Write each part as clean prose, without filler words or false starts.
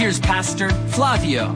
here's Pastor Flavio.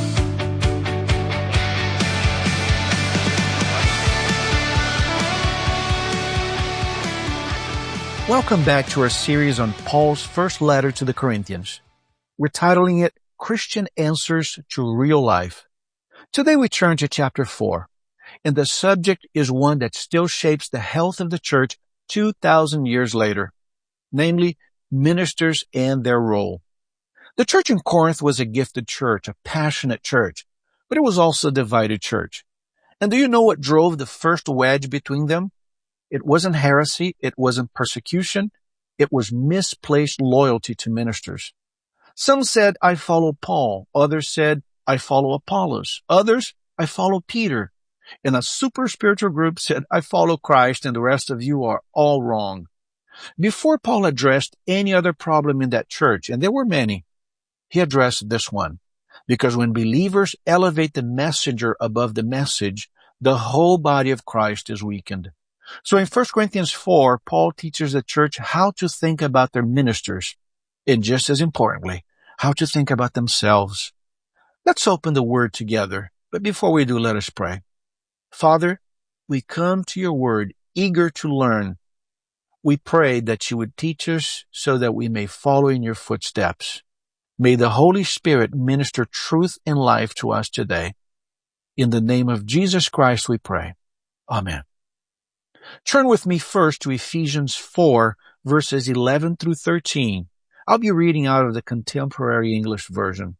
Welcome back to our series on Paul's first letter to the Corinthians. We're titling it Christian Answers to Real Life. Today we turn to chapter 4, and the subject is one that still shapes the health of the church 2,000 years later, namely ministers and their role. The church in Corinth was a gifted church, a passionate church, but it was also a divided church. And do you know what drove the first wedge between them? It wasn't heresy, it wasn't persecution, it was misplaced loyalty to ministers. Some said, I follow Paul. Others said, I follow Apollos. Others, I follow Peter. And a super spiritual group said, I follow Christ, and the rest of you are all wrong. Before Paul addressed any other problem in that church, and there were many, he addressed this one. Because when believers elevate the messenger above the message, the whole body of Christ is weakened. So in 1 Corinthians 4, Paul teaches the church how to think about their ministers, and just as importantly, how to think about themselves. Let's open the Word together, but before we do, let us pray. Father, we come to your Word eager to learn. We pray that you would teach us so that we may follow in your footsteps. May the Holy Spirit minister truth and life to us today. In the name of Jesus Christ we pray. Amen. Turn with me first to Ephesians 4, verses 11 through 13. I'll be reading out of the Contemporary English Version.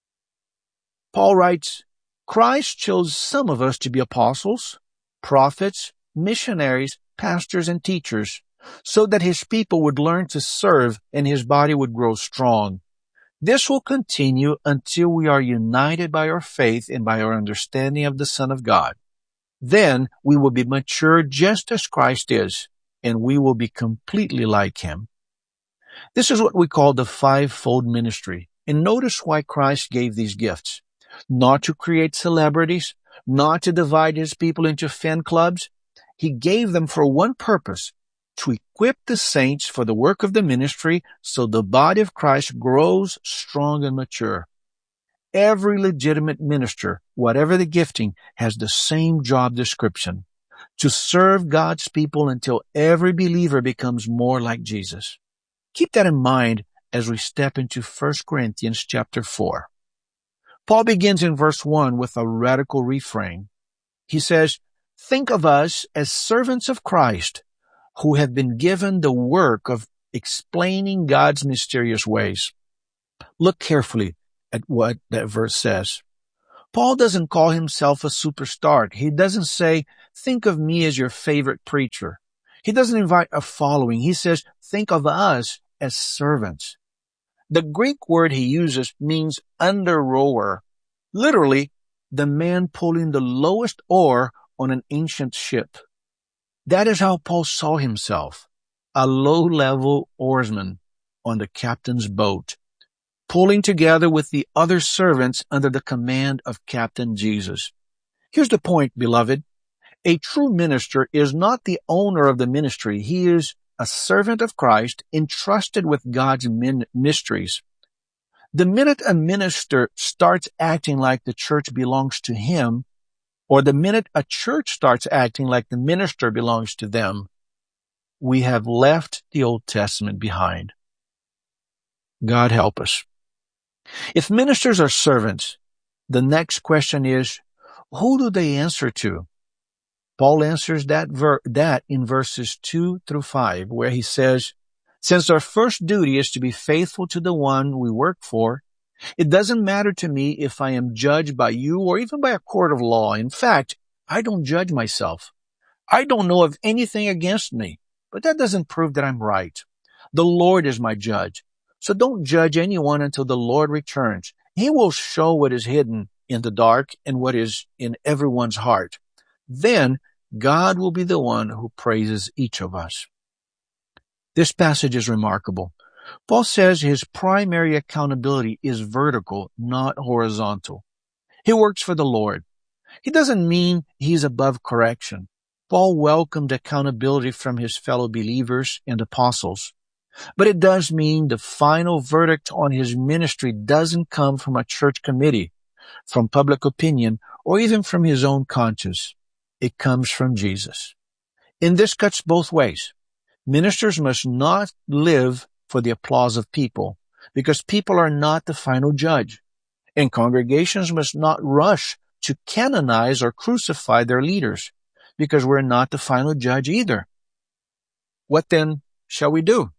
Paul writes, Christ chose some of us to be apostles, prophets, missionaries, pastors, and teachers, so that his people would learn to serve and his body would grow strong. This will continue until we are united by our faith and by our understanding of the Son of God. Then we will be mature just as Christ is, and we will be completely like him. This is what we call the fivefold ministry. And notice why Christ gave these gifts. Not to create celebrities, not to divide his people into fan clubs. He gave them for one purpose, to equip the saints for the work of the ministry so the body of Christ grows strong and mature. Every legitimate minister, whatever the gifting, has the same job description, to serve God's people until every believer becomes more like Jesus. Keep that in mind as we step into 1 Corinthians chapter 4. Paul begins in verse 1 with a radical refrain. He says, think of us as servants of Christ, who have been given the work of explaining God's mysterious ways. Look carefully at what that verse says. Paul doesn't call himself a superstar. He doesn't say, think of me as your favorite preacher. He doesn't invite a following. He says, think of us as servants. The Greek word he uses means under rower. Literally, the man pulling the lowest oar on an ancient ship. That is how Paul saw himself, a low-level oarsman on the captain's boat, pulling together with the other servants under the command of Captain Jesus. Here's the point, beloved. A true minister is not the owner of the ministry. He is a servant of Christ entrusted with God's mysteries. The minute a minister starts acting like the church belongs to him, or the minute a church starts acting like the minister belongs to them, we have left the Old Testament behind. God help us. If ministers are servants, the next question is, who do they answer to? Paul answers that in verses 2 through 5, where he says, since our first duty is to be faithful to the one we work for, it doesn't matter to me if I am judged by you or even by a court of law. In fact, I don't judge myself. I don't know of anything against me, but that doesn't prove that I'm right. The Lord is my judge. So don't judge anyone until the Lord returns. He will show what is hidden in the dark and what is in everyone's heart. Then God will be the one who praises each of us. This passage is remarkable. Paul says his primary accountability is vertical, not horizontal. He works for the Lord. He doesn't mean he's above correction. Paul welcomed accountability from his fellow believers and apostles. But it does mean the final verdict on his ministry doesn't come from a church committee, from public opinion, or even from his own conscience. It comes from Jesus. And this cuts both ways. Ministers must not live for the applause of people, because people are not the final judge. And congregations must not rush to canonize or crucify their leaders, because we're not the final judge either. What then shall we do?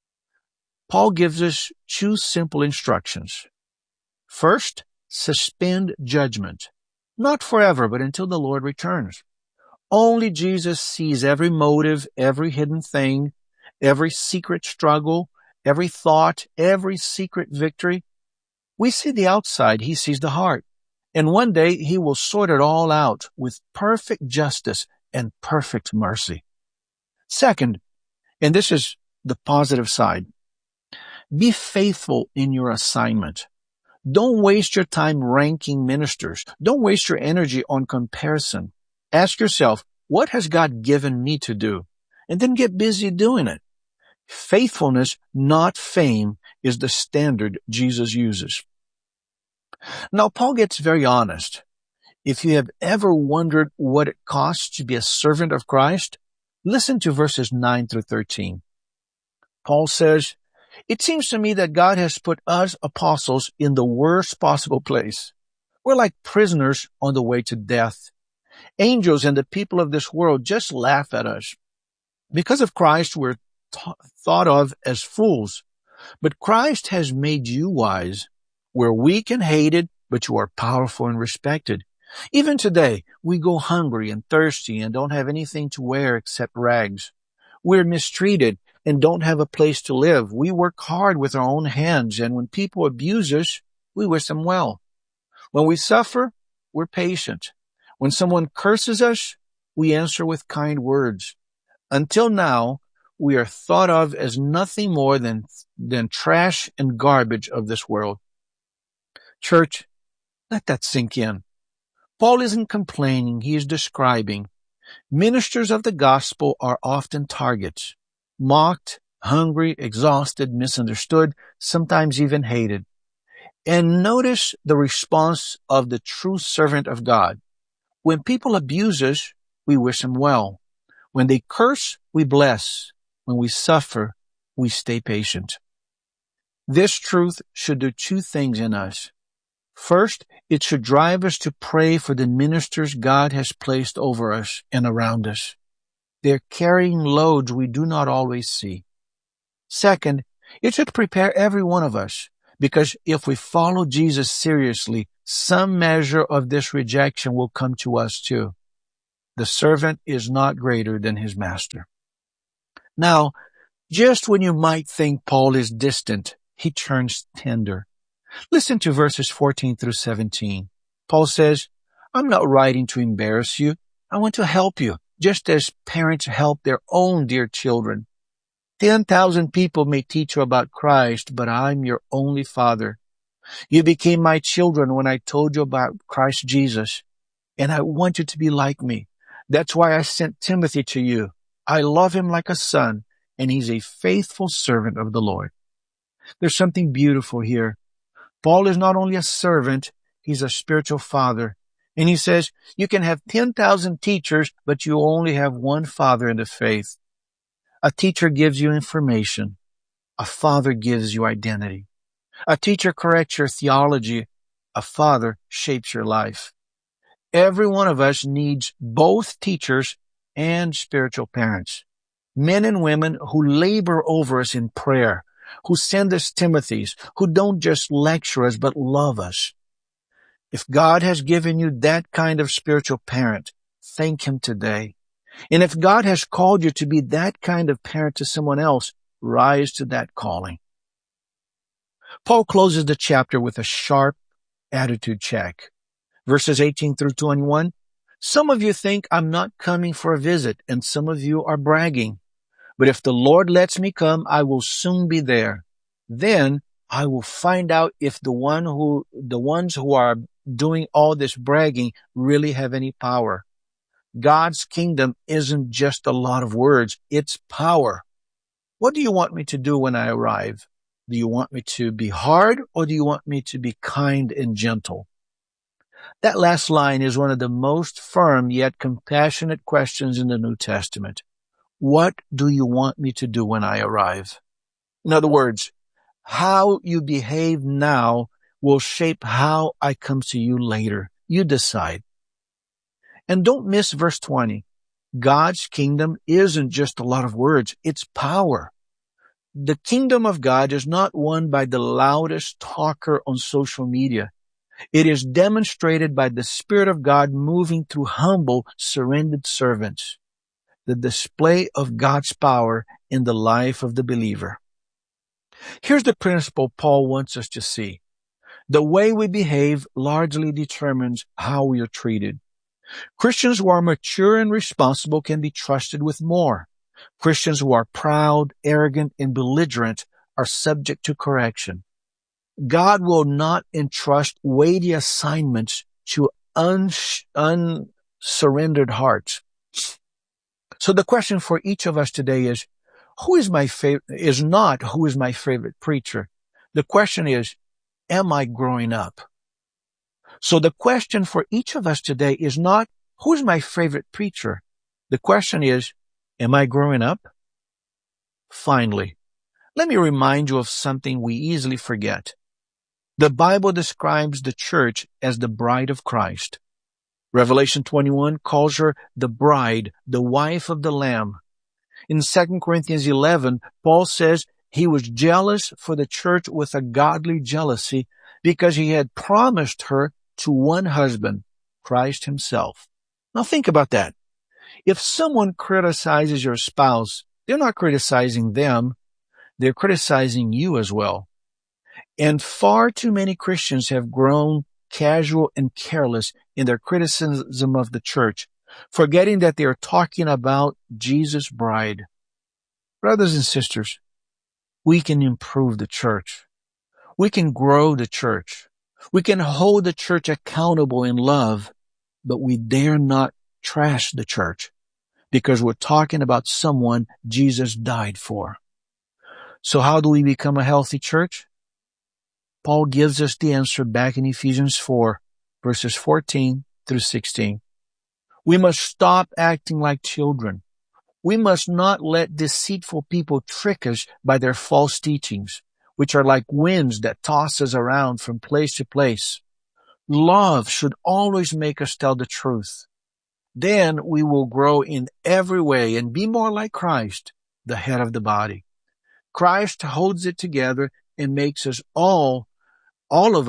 Paul gives us two simple instructions. First, suspend judgment. Not forever, but until the Lord returns. Only Jesus sees every motive, every hidden thing, every secret struggle, every thought, every secret victory. We see the outside, he sees the heart. And one day he will sort it all out with perfect justice and perfect mercy. Second, and this is the positive side, be faithful in your assignment. Don't waste your time ranking ministers. Don't waste your energy on comparison. Ask yourself, what has God given me to do? And then get busy doing it. Faithfulness, not fame, is the standard Jesus uses. Now, Paul gets very honest. If you have ever wondered what it costs to be a servant of Christ, listen to verses 9 through 13. Paul says, "It seems to me that God has put us apostles in the worst possible place. We're like prisoners on the way to death. Angels and the people of this world just laugh at us. Because of Christ, we're thought of as fools. But Christ has made you wise. We're weak and hated, but you are powerful and respected. Even today, we go hungry and thirsty and don't have anything to wear except rags. We're mistreated and don't have a place to live. We work hard with our own hands, and when people abuse us, we wish them well. When we suffer, we're patient. When someone curses us, we answer with kind words. Until now, we are thought of as nothing more than trash and garbage of this world." Church, let that sink in. Paul isn't complaining, he is describing. Ministers of the gospel are often targets, mocked, hungry, exhausted, misunderstood, sometimes even hated. And notice the response of the true servant of God. When people abuse us, we wish them well. When they curse, we bless. When we suffer, we stay patient. This truth should do two things in us. First, it should drive us to pray for the ministers God has placed over us and around us. They're carrying loads we do not always see. Second, it should prepare every one of us, because if we follow Jesus seriously, some measure of this rejection will come to us too. The servant is not greater than his master. Now, just when you might think Paul is distant, he turns tender. Listen to verses 14 through 17. Paul says, "I'm not writing to embarrass you. I want to help you, just as parents help their own dear children. 10,000 people may teach you about Christ, but I'm your only father. You became my children when I told you about Christ Jesus, and I want you to be like me. That's why I sent Timothy to you. I love him like a son, and he's a faithful servant of the Lord." There's something beautiful here. Paul is not only a servant, he's a spiritual father. And he says, you can have 10,000 teachers, but you only have one father in the faith. A teacher gives you information. A father gives you identity. A teacher corrects your theology. A father shapes your life. Every one of us needs both teachers and spiritual parents. Men and women who labor over us in prayer, who send us Timothys, who don't just lecture us, but love us. If God has given you that kind of spiritual parent, thank him today. And if God has called you to be that kind of parent to someone else, rise to that calling. Paul closes the chapter with a sharp attitude check. Verses 18 through 21. Some of you think I'm not coming for a visit, and some of you are bragging. But if the Lord lets me come, I will soon be there. Then I will find out if the ones who are doing all this bragging really have any power. God's kingdom isn't just a lot of words, it's power. What do you want me to do when I arrive? Do you want me to be hard, or do you want me to be kind and gentle? That last line is one of the most firm yet compassionate questions in the New Testament. What do you want me to do when I arrive? In other words, how you behave now will shape how I come to you later. You decide. And don't miss verse 20. God's kingdom isn't just a lot of words, it's power. The kingdom of God is not won by the loudest talker on social media. It is demonstrated by the Spirit of God moving through humble, surrendered servants. The display of God's power in the life of the believer. Here's the principle Paul wants us to see. The way we behave largely determines how we are treated. Christians who are mature and responsible can be trusted with more. Christians who are proud, arrogant, and belligerent are subject to correction. God will not entrust weighty assignments to unsurrendered hearts. So the question for each of us today is, who is my favorite preacher? The question is, am I growing up? So the question for each of us today is not, who is my favorite preacher? The question is, am I growing up? Finally, let me remind you of something we easily forget. The Bible describes the church as the bride of Christ. Revelation 21 calls her the bride, the wife of the Lamb. In 2 Corinthians 11, Paul says he was jealous for the church with a godly jealousy because he had promised her to one husband, Christ himself. Now think about that. If someone criticizes your spouse, they're not criticizing them, they're criticizing you as well. And far too many Christians have grown casual and careless in their criticism of the church, forgetting that they are talking about Jesus' bride. Brothers and sisters, we can improve the church. We can grow the church. We can hold the church accountable in love, but we dare not trash the church because we're talking about someone Jesus died for. So how do we become a healthy church? Paul gives us the answer back in Ephesians 4, verses 14 through 16. We must stop acting like children. We must not let deceitful people trick us by their false teachings, which are like winds that toss us around from place to place. Love should always make us tell the truth. Then we will grow in every way and be more like Christ, the head of the body. Christ holds it together and makes us all of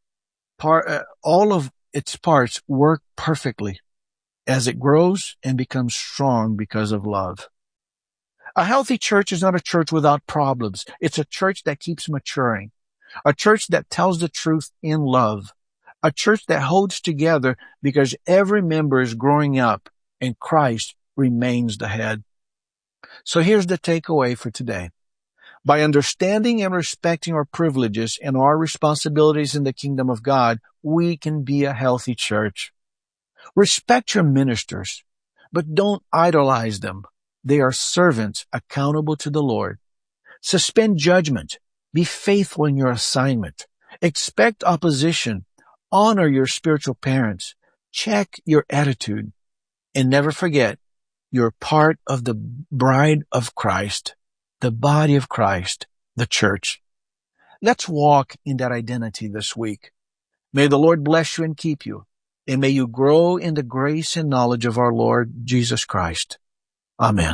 its parts work perfectly as it grows and becomes strong because of love. A healthy church is not a church without problems. It's a church that keeps maturing. A church that tells the truth in love. A church that holds together because every member is growing up and Christ remains the head. So here's the takeaway for today. By understanding and respecting our privileges and our responsibilities in the kingdom of God, we can be a healthy church. Respect your ministers, but don't idolize them. They are servants accountable to the Lord. Suspend judgment. Be faithful in your assignment. Expect opposition. Honor your spiritual parents. Check your attitude. And never forget, you're part of the bride of Christ, the body of Christ, the church. Let's walk in that identity this week. May the Lord bless you and keep you. And may you grow in the grace and knowledge of our Lord Jesus Christ. Amen.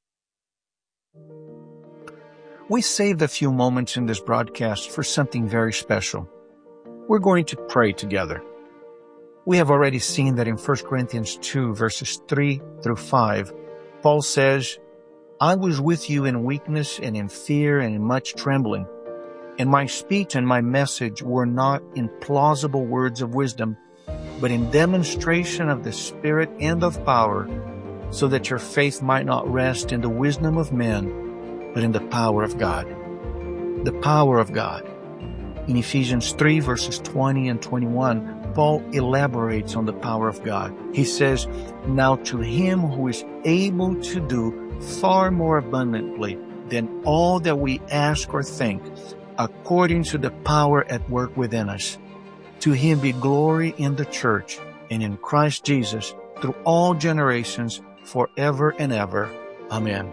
We saved a few moments in this broadcast for something very special. We're going to pray together. We have already seen that in 1 Corinthians 2, verses 3 through 5, Paul says, I was with you in weakness and in fear and in much trembling, and my speech and my message were not in plausible words of wisdom, but in demonstration of the Spirit and of power, so that your faith might not rest in the wisdom of men, but in the power of God. The power of God. In Ephesians 3, verses 20 and 21, Paul elaborates on the power of God. He says, Now to him who is able to do far more abundantly than all that we ask or think, according to the power at work within us. To him be glory in the church and in Christ Jesus through all generations, forever and ever. Amen.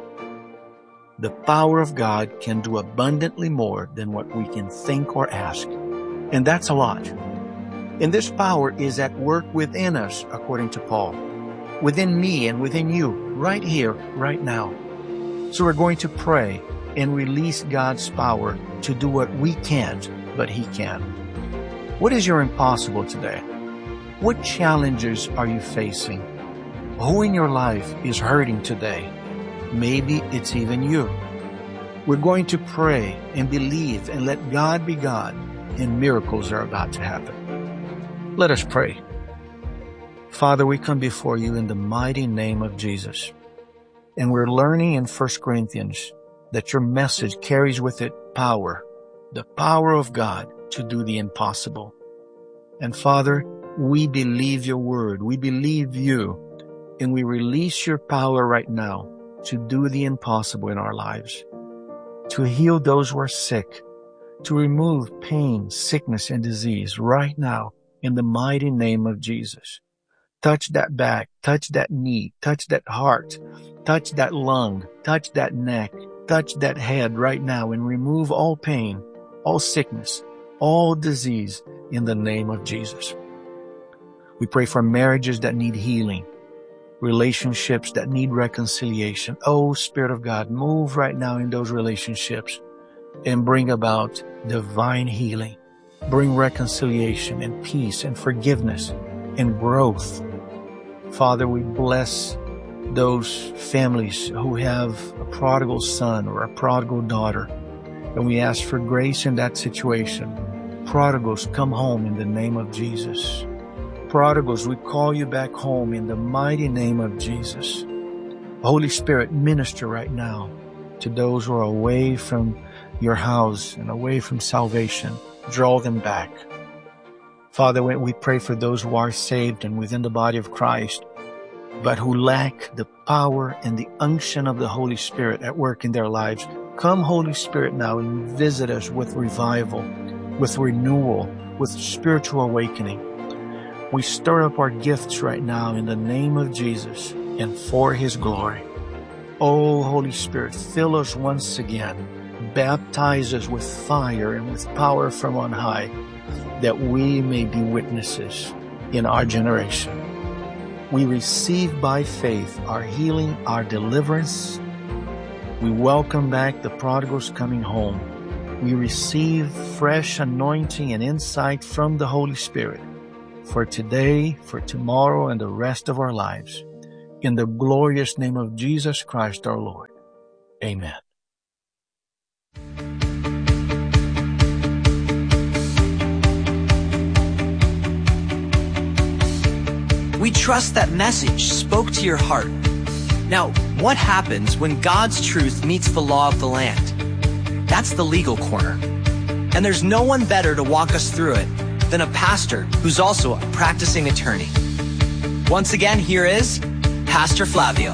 The power of God can do abundantly more than what we can think or ask. And that's a lot. And this power is at work within us, according to Paul. Within me and within you, right here, right now. So we're going to pray and release God's power to do what we can't, but He can. What is your impossible today? What challenges are you facing? Who in your life is hurting today? Maybe it's even you. We're going to pray and believe and let God be God, and miracles are about to happen. Let us pray. Father, we come before you in the mighty name of Jesus. And we're learning in 1 Corinthians that your message carries with it power, the power of God to do the impossible. And Father, we believe your word. We believe you. And we release your power right now to do the impossible in our lives, to heal those who are sick, to remove pain, sickness, and disease right now in the mighty name of Jesus. Touch that back, touch that knee, touch that heart, touch that lung, touch that neck, touch that head right now and remove all pain, all sickness, all disease in the name of Jesus. We pray for marriages that need healing, relationships that need reconciliation. Oh, Spirit of God, move right now in those relationships and bring about divine healing. Bring reconciliation and peace and forgiveness and growth. Father, we bless those families who have a prodigal son or a prodigal daughter, and we ask for grace in that situation. Prodigals, come home in the name of Jesus. Prodigals, we call you back home in the mighty name of Jesus. Holy Spirit, minister right now to those who are away from your house and away from salvation. Draw them back. Father, we pray for those who are saved and within the body of Christ, but who lack the power and the unction of the Holy Spirit at work in their lives. Come, Holy Spirit, now and visit us with revival, with renewal, with spiritual awakening. We stir up our gifts right now in the name of Jesus and for His glory. Oh, Holy Spirit, fill us once again. Baptize us with fire and with power from on high, that we may be witnesses in our generation. We receive by faith our healing, our deliverance. We welcome back the prodigals coming home. We receive fresh anointing and insight from the Holy Spirit for today, for tomorrow, and the rest of our lives. In the glorious name of Jesus Christ our Lord. Amen. We trust that message spoke to your heart. Now, what happens when God's truth meets the law of the land? That's the legal corner. And there's no one better to walk us through it than a pastor who's also a practicing attorney. Once again, here is Pastor Flavio.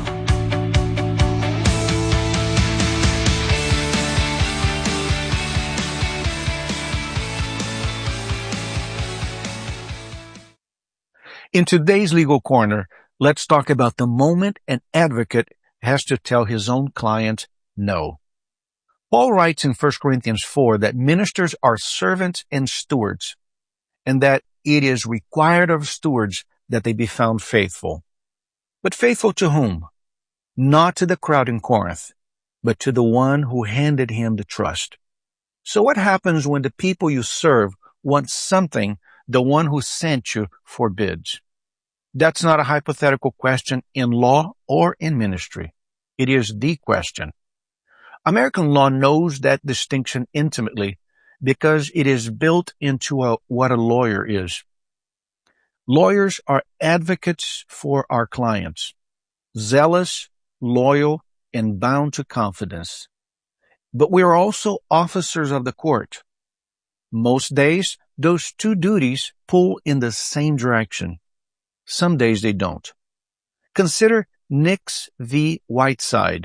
In today's Legal Corner, let's talk about the moment an advocate has to tell his own client no. Paul writes in 1 Corinthians 4 that ministers are servants and stewards, and that it is required of stewards that they be found faithful. But faithful to whom? Not to the crowd in Corinth, but to the one who handed him the trust. So what happens when the people you serve want something the one who sent you forbids? That's not a hypothetical question in law or in ministry. It is the question. American law knows that distinction intimately because it is built into what a lawyer is. Lawyers are advocates for our clients, zealous, loyal, and bound to confidence. But we are also officers of the court. Most days, those two duties pull in the same direction. Some days they don't. Consider Nix v. Whiteside,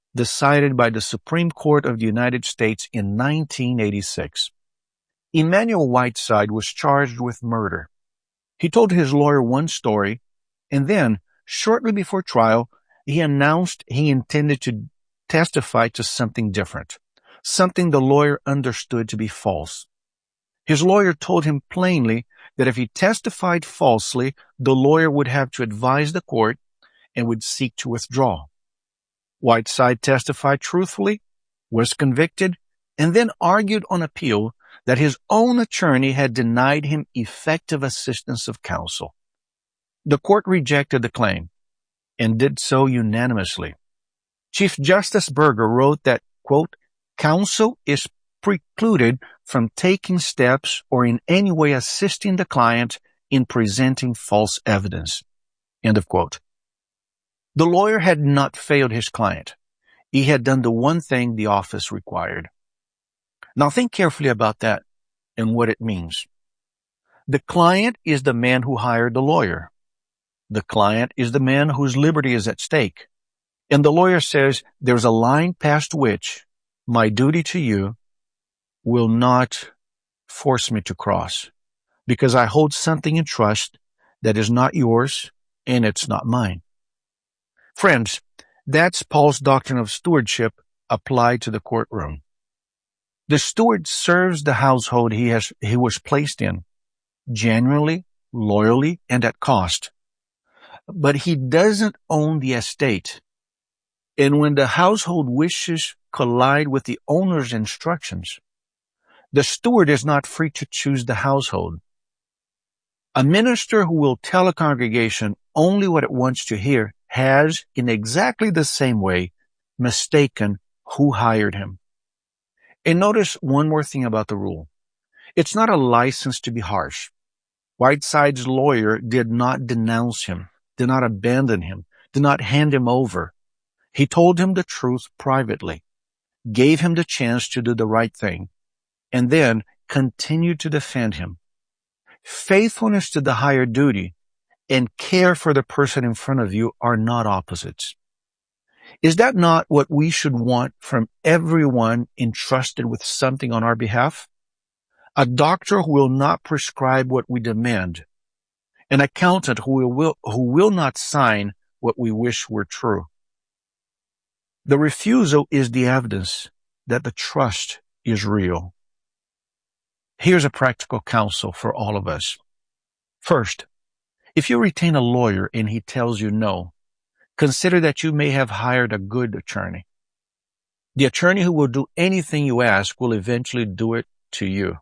decided by the Supreme Court of the United States in 1986. Emmanuel Whiteside was charged with murder. He told his lawyer one story, and then, shortly before trial, he announced he intended to testify to something different, something the lawyer understood to be false. His lawyer told him plainly that if he testified falsely, the lawyer would have to advise the court and would seek to withdraw. Whiteside testified truthfully, was convicted, and then argued on appeal that his own attorney had denied him effective assistance of counsel. The court rejected the claim and did so unanimously. Chief Justice Burger wrote that, quote, counsel is precluded from taking steps or in any way assisting the client in presenting false evidence, end of quote. The lawyer had not failed his client. He had done the one thing the office required. Now think carefully about that and what it means. The client is the man who hired the lawyer. The client is the man whose liberty is at stake. And the lawyer says, there's a line past which my duty to you will not force me to cross, because I hold something in trust that is not yours and it's not mine. Friends, that's Paul's doctrine of stewardship applied to the courtroom. The steward serves the household he was placed in, genuinely, loyally, and at cost. But he doesn't own the estate. And when the household wishes collide with the owner's instructions, the steward is not free to choose the household. A minister who will tell a congregation only what it wants to hear has, in exactly the same way, mistaken who hired him. And notice one more thing about the rule. It's not a license to be harsh. Whiteside's lawyer did not denounce him, did not abandon him, did not hand him over. He told him the truth privately, gave him the chance to do the right thing, and then continued to defend him. Faithfulness to the higher duty and care for the person in front of you are not opposites. Is that not what we should want from everyone entrusted with something on our behalf? A doctor who will not prescribe what we demand. An accountant who will not sign what we wish were true. The refusal is the evidence that the trust is real. Here's a practical counsel for all of us. First, if you retain a lawyer and he tells you no, consider that you may have hired a good attorney. The attorney who will do anything you ask will eventually do it to you.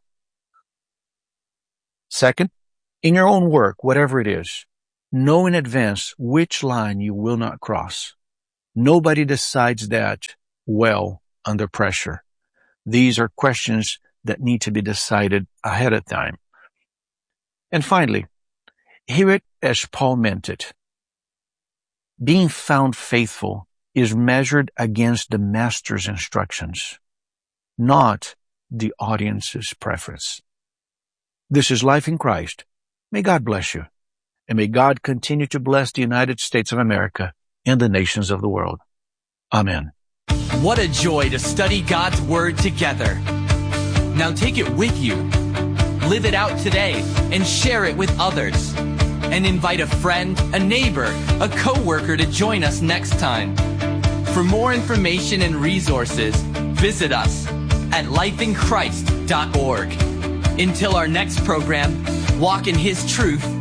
Second, in your own work, whatever it is, know in advance which line you will not cross. Nobody decides that well under pressure. These are questions that need to be decided ahead of time. And finally, hear it as Paul meant it. Being found faithful is measured against the master's instructions, not the audience's preference. This is Life in Christ. May God bless you, and may God continue to bless the United States of America and the nations of the world. Amen. What a joy to study God's Word together. Now take it with you, live it out today, and share it with others. And invite a friend, a neighbor, a coworker to join us next time. For more information and resources, visit us at lifeinchrist.org. Until our next program, walk in His truth